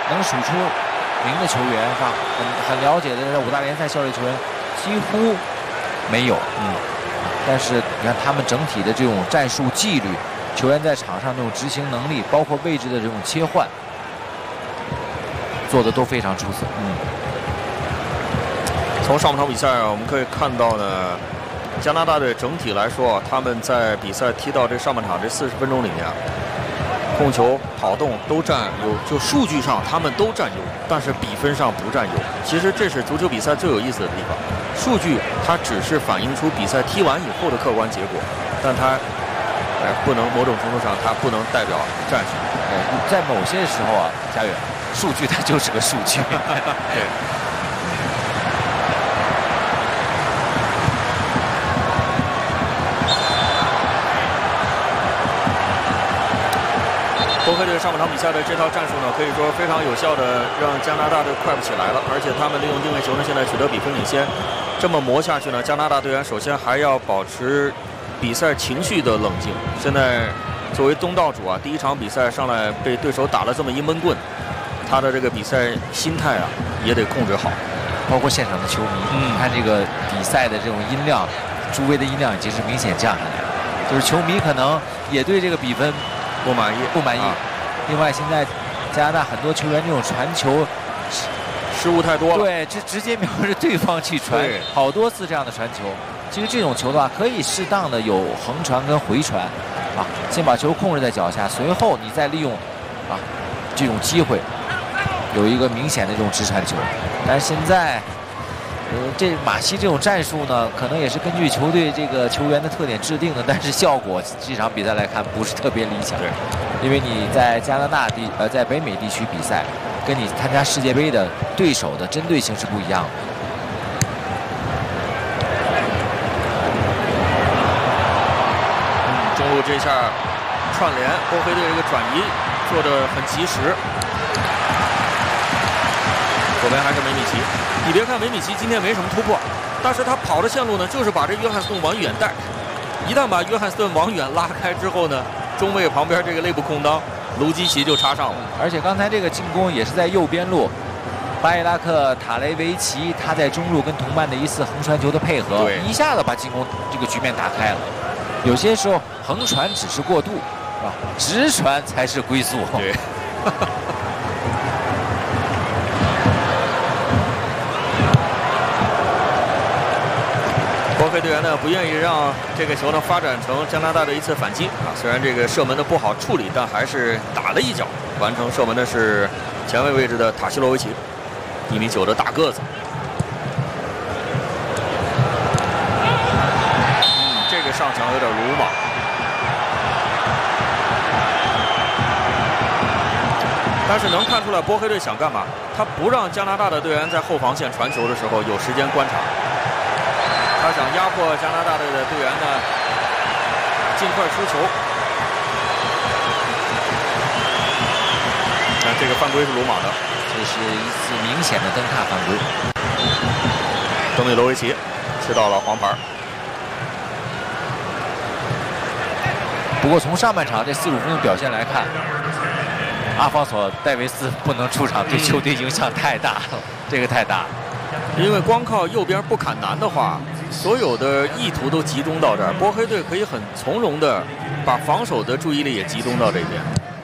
能数出名的球员是吧？很了解的5大联赛效力球员几乎没有。但是你看他们整体的这种战术纪律，球员在场上这种执行能力，包括位置的这种切换，做的都非常出色。 从上半场比赛我们可以看到呢，加拿大队整体来说，他们在比赛踢到这上半场这40分钟里面，控球、跑动都占优，就数据上他们都占优，但是比分上不占优。其实这是足球比赛最有意思的地方，数据它只是反映出比赛踢完以后的客观结果，但它不能某种程度上它不能代表战术。 在某些时候啊，佳远，数据它就是个数据。 对。波黑队上半场比赛的这套战术呢，可以说非常有效的让加拿大队快不起来了，而且他们利用定位球呢，现在取得比分领先。这么磨下去呢，加拿大队员首先还要保持比赛情绪的冷静。现在作为东道主啊，第一场比赛上来被对手打了这么一闷棍，他的这个比赛心态啊也得控制好。 包括现场的球迷，你看这个比赛的这种音量，助威的音量已经是明显降下来了，就是球迷可能也对这个比分不满意。另外，现在加拿大很多球员这种传球失误太多了， 对，直接瞄着对方去传，好多次这样的传球。其实这种球的话，可以适当的有横传跟回传，先把球控制在脚下，随后你再利用这种机会，有一个明显的这种直传球。但是现在，这马西这种战术呢，可能也是根据球队这个球员的特点制定的，但是效果这场比赛来看不是特别理想。 对， 因为你在加拿大在北美地区比赛，跟你参加世界杯的对手的针对性是不一样的。 中路这下串联，波黑队这个转移做得很及时。左边还是梅米奇，你别看梅米奇今天没什么突破，但是他跑的线路呢，就是把这约翰斯顿往远带。一旦把约翰斯顿往远拉开之后呢，中卫旁边这个内部空当，卢基奇就插上了。 而且刚才这个进攻也是在右边路，巴伊拉克塔雷维奇他在中路跟同伴的一次横传球的配合，一下子把进攻这个局面打开了。有些时候横传只是过渡，是吧？直传才是归宿。 对。波黑队员呢不愿意让这个球呢发展成加拿大的一次反击虽然这个射门的不好处理，但还是打了一脚。完成射门的是前卫位置的塔西洛维奇，1.9米的大个子。这个上墙有点鲁莽。但是能看出来波黑队想干嘛，他不让加拿大的队员在后防线传球的时候有时间观察。他想压迫加拿大队的队员呢，尽快输球。那这个犯规是鲁莽的， 这是一次明显的登踏犯规。 德米罗维奇吃到了黄牌。 不过从上半场这45分钟表现来看，阿方索·戴维斯不能出场，对球队影响太大了，这个太大了。 因为光靠右边不砍南的话，所有的意图都集中到这儿，波黑队可以很从容的把防守的注意力也集中到这边。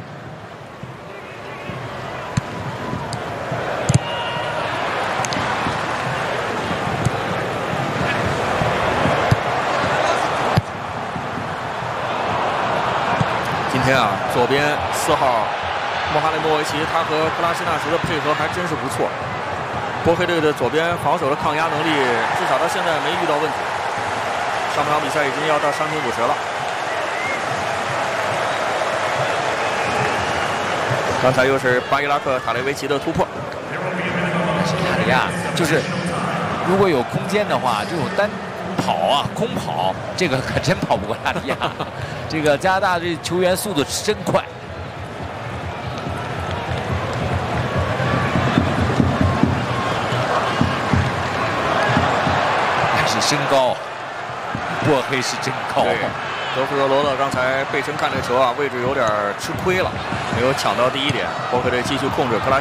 今天啊，左边4号莫哈雷莫维奇，他和克拉西纳什的配合还真是不错。波黑队的左边防守的抗压能力，至少到现在没遇到问题。上半场比赛已经要到伤停50了。刚才又是巴伊拉克塔雷维奇的突破。 但是塔利亚就是如果有空间的话，这种单跑啊、空跑，这个可真跑不过塔利亚。这个加拿大这球员速度真快。身高，波黑是真高。 德弗热罗勒刚才背身看这个球啊，位置有点吃亏了，没有抢到第一点。波黑队继续控制克拉。